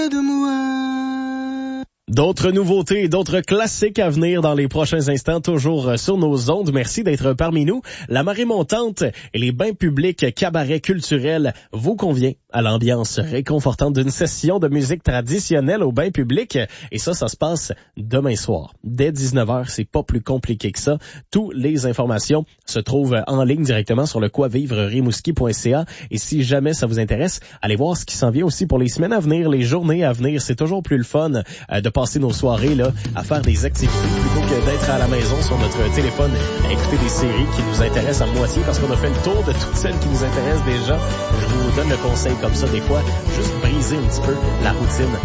de moi. D'autres nouveautés, d'autres classiques à venir dans les prochains instants, toujours sur nos ondes. Merci d'être parmi nous. La marée montante et les bains publics cabaret culturel vous convient à l'ambiance réconfortante d'une session de musique traditionnelle au bain public. Et ça se passe demain soir. Dès 19h, c'est pas plus compliqué que ça. Toutes les informations se trouvent en ligne directement sur le quoivivre-rimouski.ca. Et si jamais ça vous intéresse, allez voir ce qui s'en vient aussi pour les semaines à venir, les journées à venir. C'est toujours plus le fun de passer nos soirées là à faire des activités plutôt que d'être à la maison sur notre téléphone à écouter des séries qui nous intéressent à moitié parce qu'on a fait le tour de toutes celles qui nous intéressent déjà. Je vous donne le conseil comme ça des fois, juste briser un petit peu la routine